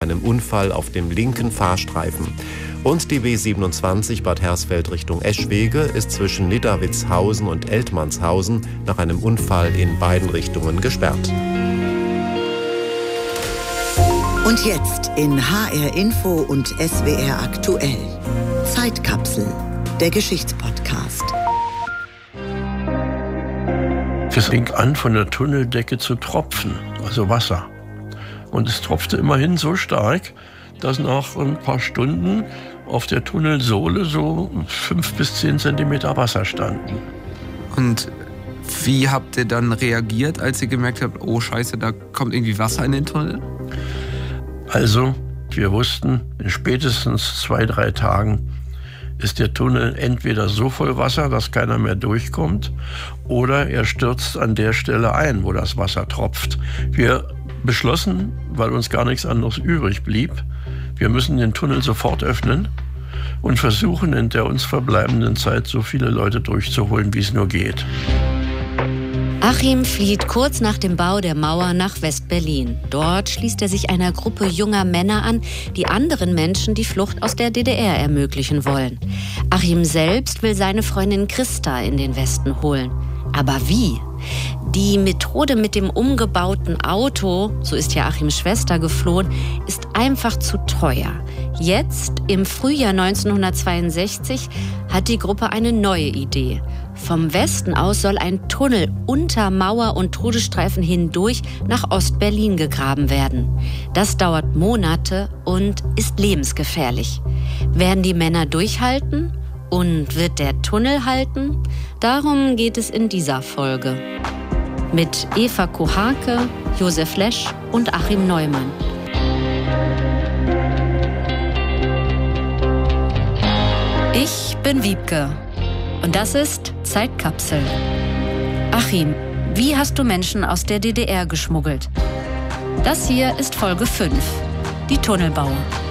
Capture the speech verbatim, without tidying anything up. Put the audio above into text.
einem Unfall auf dem linken Fahrstreifen. Und die B siebenundzwanzig Bad Hersfeld Richtung Eschwege ist zwischen Nidderwitzhausen und Eltmannshausen nach einem Unfall in beiden Richtungen gesperrt. Und jetzt in H R Info und S W R aktuell. Zeitkapsel, der Geschichtspodcast. Es fing an, von der Tunneldecke zu tropfen, also Wasser. Und es tropfte immerhin so stark, dass nach ein paar Stunden auf der Tunnelsohle so fünf bis zehn Zentimeter Wasser standen. Und wie habt ihr dann reagiert, als ihr gemerkt habt, oh Scheiße, da kommt irgendwie Wasser in den Tunnel? Also, wir wussten, in spätestens zwei, drei Tagen ist der Tunnel entweder so voll Wasser, dass keiner mehr durchkommt, oder er stürzt an der Stelle ein, wo das Wasser tropft. Wir beschlossen, weil uns gar nichts anderes übrig blieb, wir müssen den Tunnel sofort öffnen und versuchen, in der uns verbleibenden Zeit so viele Leute durchzuholen, wie es nur geht. Achim flieht kurz nach dem Bau der Mauer nach West-Berlin. Dort schließt er sich einer Gruppe junger Männer an, die anderen Menschen die Flucht aus der D D R ermöglichen wollen. Achim selbst will seine Freundin Christa in den Westen holen. Aber wie? Die Methode mit dem umgebauten Auto, so ist ja Achims Schwester geflohen, ist einfach zu teuer. Jetzt, im Frühjahr neunzehnhundertzweiundsechzig, hat die Gruppe eine neue Idee. Vom Westen aus soll ein Tunnel unter Mauer und Todesstreifen hindurch nach Ost-Berlin gegraben werden. Das dauert Monate und ist lebensgefährlich. Werden die Männer durchhalten? Und wird der Tunnel halten? Darum geht es in dieser Folge. Mit Eva Kohake, Josef Lesch und Achim Neumann. Ich bin Wiebke und das ist Zeitkapsel. Achim, wie hast du Menschen aus der D D R geschmuggelt? Das hier ist Folge fünf, die Tunnelbauer.